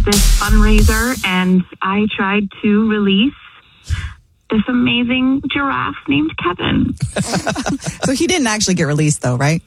this fundraiser, and I tried to release this amazing giraffe named Kevin. So he didn't actually get released, though, right?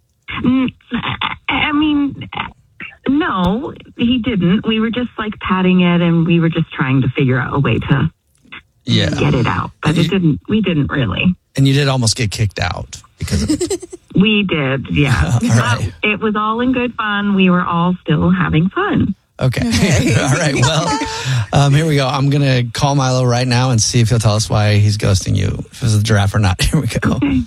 I mean, no, he didn't. We were just like patting it, and we were just trying to figure out a way to get it out. But we didn't really. And you did almost get kicked out because of it. We did, yeah. Right. It was all in good fun. We were all still having fun. Okay. All right. Well, here we go. I'm going to call Milo right now and see if he'll tell us why he's ghosting you, if it's a giraffe or not. Here we go. Okay.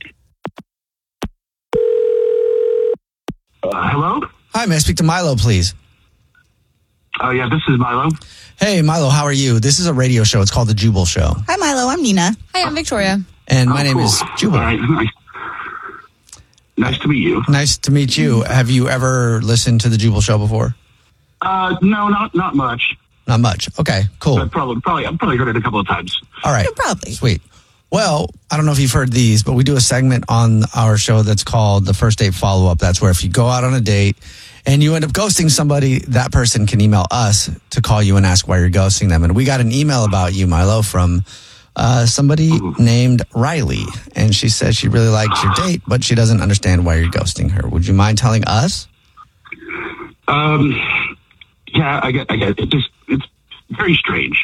Hello? Hi, may I speak to Milo, please? Oh, yeah, this is Milo. Hey, Milo, how are you? This is a radio show. It's called The Jubal Show. Hi, Milo. I'm Nina. Hi, I'm Victoria. And my name cool. is Jubal. All right, nice to meet you. Nice to meet you. Have you ever listened to The Jubal Show before? No, not much. Not much. Okay, cool. I've probably heard it a couple of times. All right. Probably. Sweet. Well, I don't know if you've heard these, but we do a segment on our show that's called the First Date Follow-Up. That's where if you go out on a date and you end up ghosting somebody, that person can email us to call you and ask why you're ghosting them. And we got an email about you, Milo, from somebody named Riley. And she says she really likes your date, but she doesn't understand why you're ghosting her. Would you mind telling us? Yeah, I get it. It's very strange.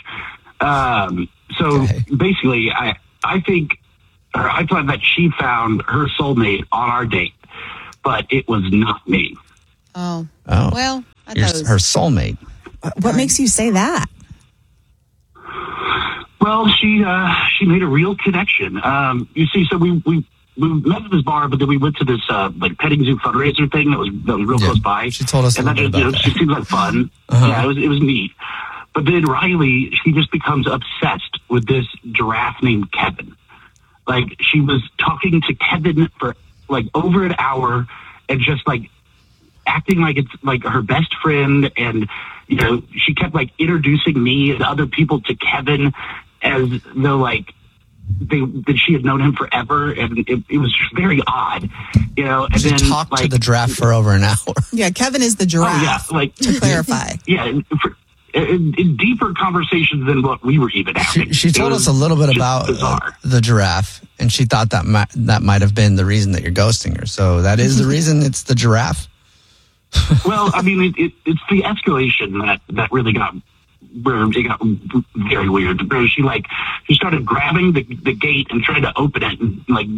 Basically, I think, or I thought that she found her soulmate on our date, but it was not me. Oh. Well, I thought it was her soulmate. What makes you say that? Well, she made a real connection. You see, so we met at this bar, but then we went to this petting zoo fundraiser thing that was real close by. She told us a little bit about that. She seemed like fun. Yeah, it was neat. But then Riley, she just becomes obsessed with this giraffe named Kevin. Like, she was talking to Kevin for like over an hour and just like acting like it's like her best friend. And, you know, she kept like introducing me and other people to Kevin as though like that she had known him forever. And it was just very odd, you know. And she then talked to the giraffe for over an hour. Yeah, Kevin is the giraffe. Oh, yeah, like to clarify. Yeah. In deeper conversations than what we were even having. She told us a little bit about the giraffe, and she thought that might have been the reason that you're ghosting her. So that is the reason it's the giraffe? Well, I mean, it's the escalation that really got very weird. She started grabbing the gate and trying to open it and like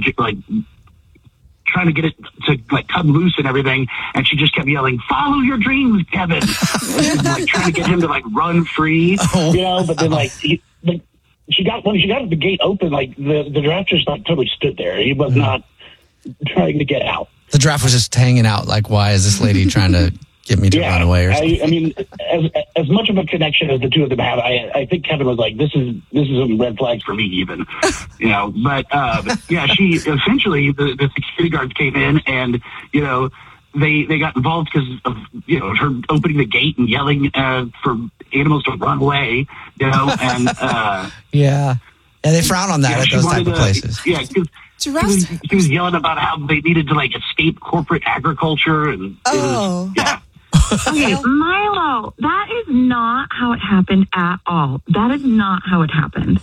trying to get it to like come loose and everything, and she just kept yelling, "Follow your dreams, Kevin!" And, like trying to get him to like run free, you know. But then when she got the gate open, like the giraffe just like totally stood there. He was not trying to get out. The giraffe was just hanging out. Like, why is this lady trying to get me to run away or something? I mean, as much of a connection as the two of them have, I think Kevin was like, this is some red flags for me even, you know. But yeah, she essentially the security guards came in and, you know, they got involved because of, you know, her opening the gate and yelling for animals to run away, you know, and yeah, they frown on that at those type of places. Yeah. She was yelling about how they needed to like escape corporate agriculture and yeah. Okay, Milo, that is not how it happened at all. That is not how it happened.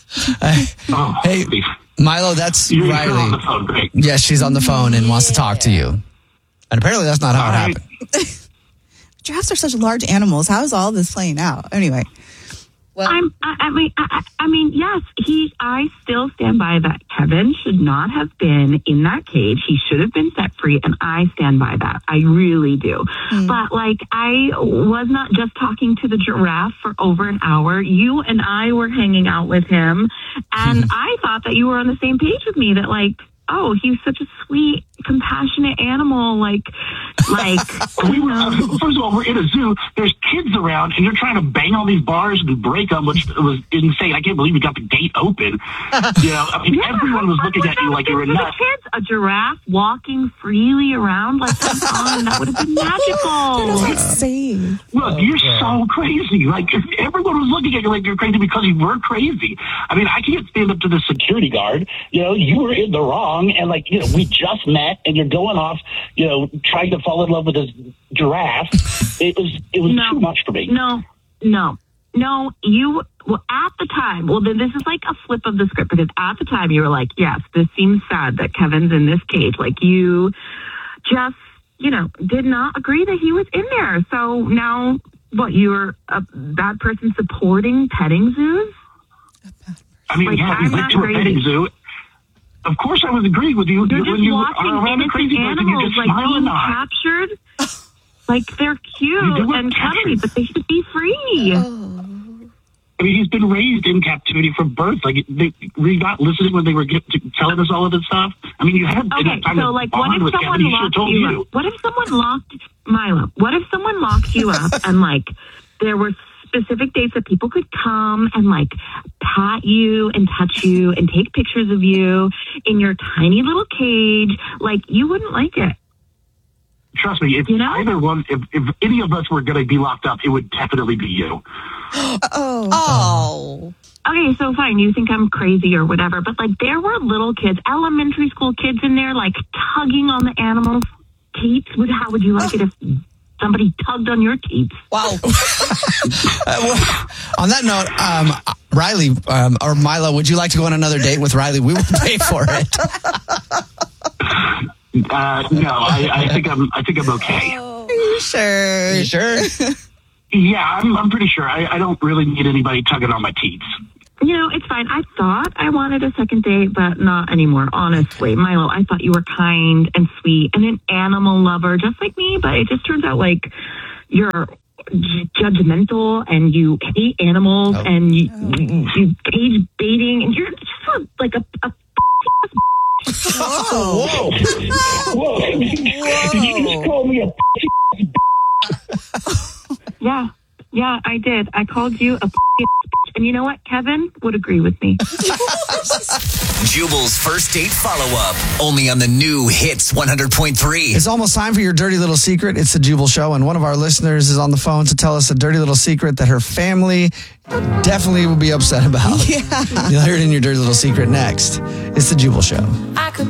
Hey, Milo, that's You're Riley. on the phone, right? Yes, she's on the phone and wants to talk to you. And apparently that's not how it happened. Giraffes are such large animals. How is all this playing out? Anyway. Well, I mean, yes, I still stand by that. Kevin should not have been in that cage. He should have been set free, and I stand by that. I really do. But, like, I was not just talking to the giraffe for over an hour. You and I were hanging out with him, and I thought that you were on the same page with me, that, like, oh, he's such a sweet, compassionate animal. Like, first of all, we're in a zoo. There's kids around, and you're trying to bang on these bars and break them, which was insane. I can't believe you got the gate open. You know, I mean, everyone was looking at you like you were nuts. The kids, a giraffe walking freely around like that's on. That would have been magical. That's insane. Look, you're so crazy. Like, if everyone was looking at you like you're crazy because you were crazy. I mean, I can't stand up to the security guard. You know, you were in the wrong. young and like, we just met and you're going off, trying to fall in love with this giraffe. It was too much for me. No, you, at the time, then this is like a flip of the script, because at the time you were like, yes, this seems sad that Kevin's in this cage. Like, you just, did not agree that he was in there. So now, you're a bad person supporting petting zoos? I mean, we went to a petting zoo. Of course I was agreeing with you. You're just you watching innocent animals, like, being captured. Like, they're cute and cuddly, but they should be free. I mean, he's been raised in captivity from birth. Like, were you not listening when they were telling us all of this stuff? I mean, you had enough time to bond with Kevin. He should have told you. What if someone locked Milo? What if someone locked you up and, like, there were specific dates that people could come and, like, pat you and touch you and take pictures of you in your tiny little cage? Like, you wouldn't like it. Trust me, if either one, if any of us were going to be locked up, it would definitely be you. Oh. Okay, so fine. You think I'm crazy or whatever, but, like, there were little kids, elementary school kids in there, like, tugging on the animals' teats. How would you like it if somebody tugged on your teats? Wow. On that note, Riley, or Milo, would you like to go on another date with Riley? We will pay for it. No, I think I'm okay. Are you sure? Are you sure? Yeah, I'm pretty sure. I don't really need anybody tugging on my teats. It's fine. I thought I wanted a second date, but not anymore, honestly. Milo, I thought you were kind and sweet and an animal lover, just like me, but it just turns out, like, you're judgmental and you hate animals and you cage baiting and you're just like a Whoa. Did you just call me a Yeah, I did. I called you a and you know what? Kevin would agree with me. Jubal's first date follow-up, only on the new Hits 100.3. It's almost time for your dirty little secret. It's the Jubal Show, and one of our listeners is on the phone to tell us a dirty little secret that her family definitely will be upset about. Yeah. You'll hear it in your dirty little secret next. It's the Jubal Show. I could